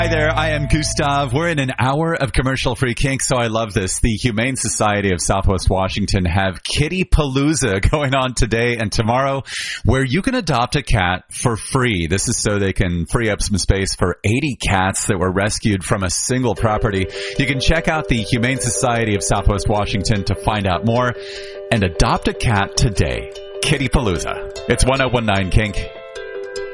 Hi there, I am Gustav. We're in an hour of commercial-free kink, so I love this. The Humane Society of Southwest Washington have Kitty Palooza going on today and tomorrow, where you can adopt a cat for free. This is so they can free up some space for 80 cats that were rescued from a single property. You can check out the Humane Society of Southwest Washington to find out more and adopt a cat today. Kitty Palooza. It's 1019 Kink.